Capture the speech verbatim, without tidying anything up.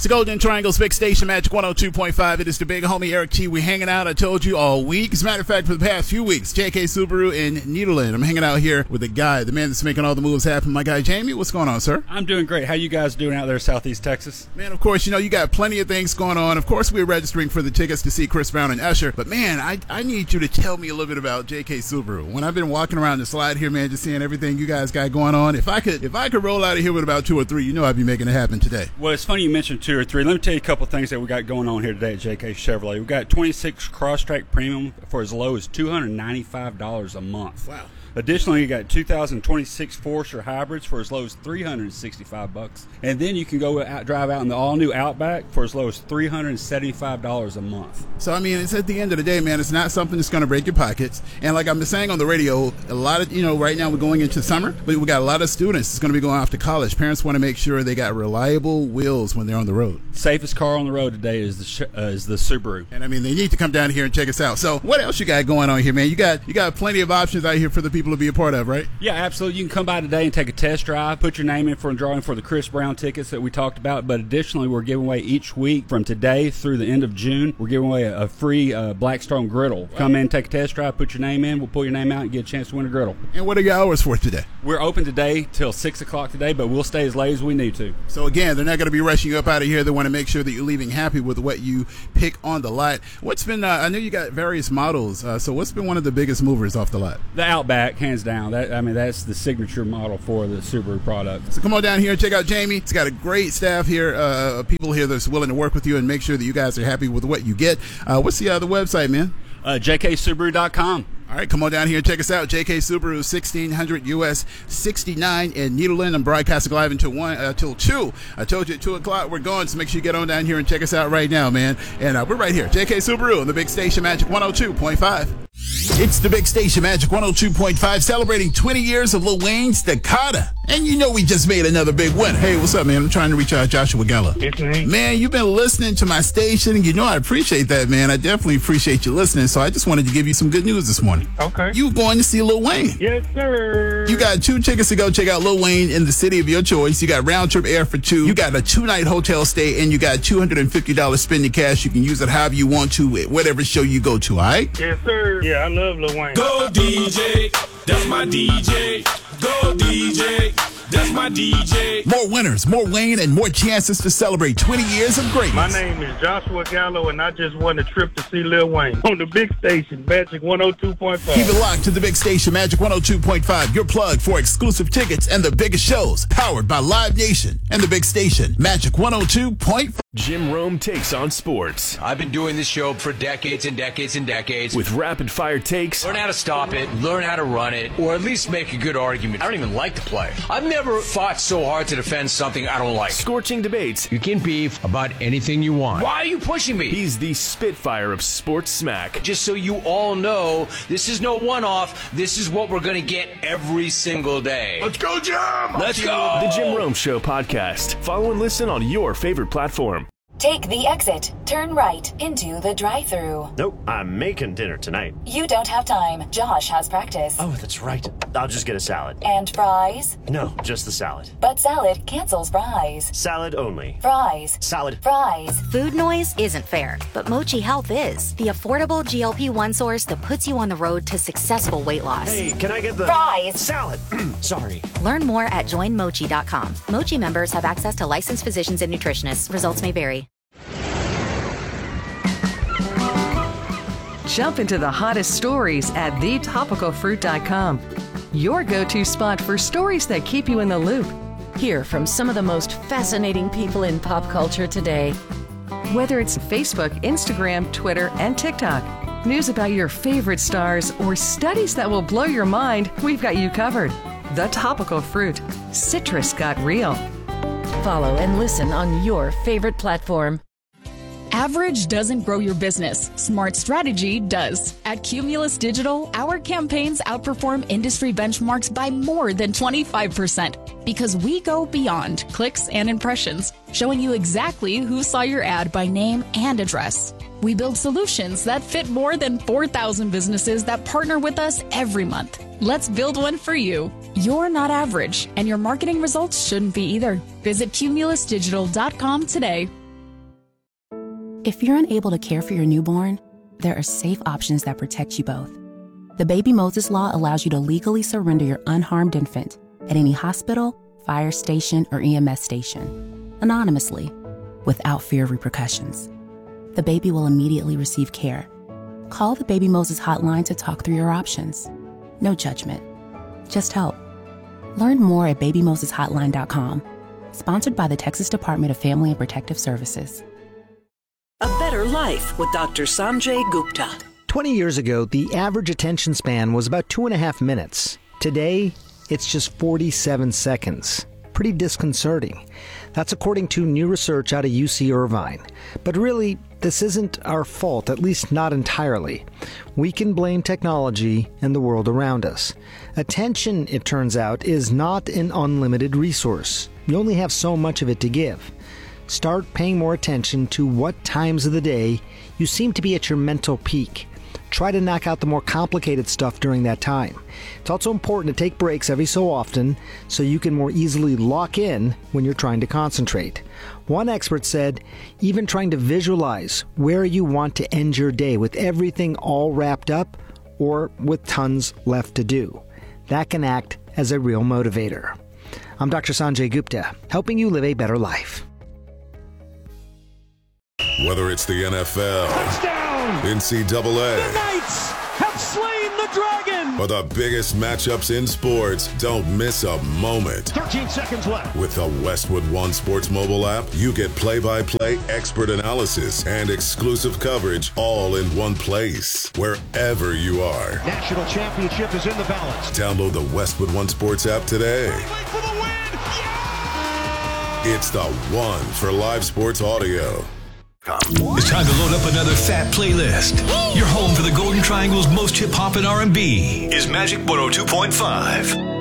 It's the Golden Triangle's Big Station Magic one oh two point five. It is the big homie Eric T. We're hanging out, I told you, all week. As a matter of fact, for the past few weeks, J K Subaru in Nederland. I'm hanging out here with the guy, the man that's making all the moves happen, my guy Jamie. What's going on, sir? I'm doing great. How you guys doing out there in Southeast Texas? Man, of course, you know, you got plenty of things going on. Of course, we're registering for the tickets to see Chris Brown and Usher. But, man, I, I need you to tell me a little bit about J K Subaru. When I've been walking around the slide here, man, just seeing everything you guys got going on, if I could if I could roll out of here with about two or three, you know I'd be making it happen today. Well, it's funny you mentioned two or three. Let me tell you a couple of things that we got going on here today at J K Chevrolet. We got twenty-six Crosstrek Premium for as low as two hundred ninety-five dollars a month. Wow. Additionally, you got two thousand twenty-six Forester hybrids for as low as three hundred sixty-five bucks, and then you can go out, drive out in the all-new Outback for as low as three hundred seventy-five dollars a month. So I mean, it's at the end of the day, man. It's not something that's going to break your pockets. And like I'm saying on the radio, a lot of you know, right now we're going into summer, but we got a lot of students that's going to be going off to college. Parents want to make sure they got reliable wheels when they're on the road. Safest car on the road today is the uh, is the Subaru. And I mean, they need to come down here and check us out. So what else you got going on here, man? You got you got plenty of options out here for the people to be a part of, right? Yeah, absolutely. You can come by today and take a test drive, put your name in for a drawing for the Chris Brown tickets that we talked about. But additionally, we're giving away each week from today through the end of June. We're giving away a, a free uh, Blackstone griddle. Come in, take a test drive, put your name in. We'll pull your name out and get a chance to win a griddle. And what are your hours for today? We're open today till six o'clock today, but we'll stay as late as we need to. So again, they're not going to be rushing you up out of here. They want to make sure that you're leaving happy with what you pick on the lot. What's been? Uh, I know you got various models. Uh, so what's been one of the biggest movers off the lot? The Outback, hands down. That I mean, that's the signature model for the Subaru product. So come on down here and check out Jamie. He's got a great staff here, uh, people here that's willing to work with you and make sure that you guys are happy with what you get. Uh, what's the other website, man? Uh, J K Subaru dot com. All right, come on down here and check us out. J K Subaru, sixteen hundred U S sixty-nine in Nederland. I'm broadcasting live until one, uh, till two. I told you at two o'clock we're going, so make sure you get on down here and check us out right now, man. And uh, we're right here, J K Subaru on the Big Station Magic one oh two point five. It's the Big Station Magic one oh two point five, celebrating twenty years of Lil Wayne's Dakota. And you know we just made another big win. Hey, what's up, man? I'm trying to reach out Joshua Geller. It's me. Man, you've been listening to my station. You know I appreciate that, man. I definitely appreciate you listening. So I just wanted to give you some good news this morning. Okay. You going to see Lil Wayne? Yes, sir. You got two tickets to go check out Lil Wayne in the city of your choice. You got round trip air for two. You got a two-night hotel stay, and you got two hundred fifty dollars spending cash. You can use it however you want to at whatever show you go to, all right? Yes, sir. Yeah, I love Lil Wayne. Go D J, that's my D J. Go D J, that's my D J. More winners, more Wayne, and more chances to celebrate twenty years of greatness. My name is Joshua Gallo, and I just won a trip to see Lil Wayne on the Big Station, Magic one oh two point five. Keep it locked to the Big Station, Magic one oh two point five, your plug for exclusive tickets and the biggest shows, powered by Live Nation and the Big Station, Magic one oh two point five. Jim Rome takes on sports. I've been doing this show for decades and decades and decades. With rapid-fire takes. Learn how to stop it, learn how to run it, or at least make a good argument. I don't even like to play. I've never fought so hard to defend something I don't like. Scorching debates. You can beef about anything you want. Why are you pushing me? He's the Spitfire of sports smack. Just so you all know, this is no one-off. This is what we're going to get every single day. Let's go, Jim! Let's go! The Jim Rome Show podcast. Follow and listen on your favorite platform. Take the exit. Turn right into the drive-thru. Nope, I'm making dinner tonight. You don't have time. Josh has practice. Oh, that's right. I'll just get a salad. And fries? No, just the salad. But salad cancels fries. Salad only. Fries. Salad. Fries. Food noise isn't fair, but Mochi Health is. The affordable G L P one source that puts you on the road to successful weight loss. Hey, can I get the... Fries. Salad. Sorry. Learn more at join mochi dot com. Mochi members have access to licensed physicians and nutritionists. Results may vary. Jump into the hottest stories at the topical fruit dot com. Your go-to spot for stories that keep you in the loop. Hear from some of the most fascinating people in pop culture today. Whether it's Facebook, Instagram, Twitter, and TikTok, news about your favorite stars, or studies that will blow your mind, we've got you covered. The Topical Fruit. Citrus got real. Follow and listen on your favorite platform. Average doesn't grow your business. Smart strategy does. At Cumulus Digital, our campaigns outperform industry benchmarks by more than twenty-five percent because we go beyond clicks and impressions, showing you exactly who saw your ad by name and address. We build solutions that fit more than four thousand businesses that partner with us every month. Let's build one for you. You're not average, and your marketing results shouldn't be either. Visit cumulus digital dot com today. If you're unable to care for your newborn, there are safe options that protect you both. The Baby Moses Law allows you to legally surrender your unharmed infant at any hospital, fire station, or E M S station, anonymously, without fear of repercussions. The baby will immediately receive care. Call the Baby Moses hotline to talk through your options. No judgment, just help. Learn more at baby moses hotline dot com. Sponsored by the Texas Department of Family and Protective Services. A better life with Doctor Sanjay Gupta. twenty years ago, the average attention span was about two and a half minutes. Today, it's just forty-seven seconds. Pretty disconcerting. That's according to new research out of U C Irvine. But really, this isn't our fault, at least not entirely. We can blame technology and the world around us. Attention, it turns out, is not an unlimited resource. You only have so much of it to give. Start paying more attention to what times of the day you seem to be at your mental peak. Try to knock out the more complicated stuff during that time. It's also important to take breaks every so often so you can more easily lock in when you're trying to concentrate. One expert said, even trying to visualize where you want to end your day with everything all wrapped up or with tons left to do. That can act as a real motivator. I'm Doctor Sanjay Gupta, helping you live a better life. Whether it's the N F L, touchdown, N C double A, the Knights have slain the dragon, or the biggest matchups in sports, don't miss a moment. thirteen seconds left. With the Westwood One Sports mobile app, you get play-by-play expert analysis and exclusive coverage all in one place, wherever you are. National championship is in the balance. Download the Westwood One Sports app today. For the win. Yeah! It's the one for live sports audio. It's time to load up another fat playlist. Your home for the Golden Triangle's most hip-hop and R and B is Magic one oh two point five.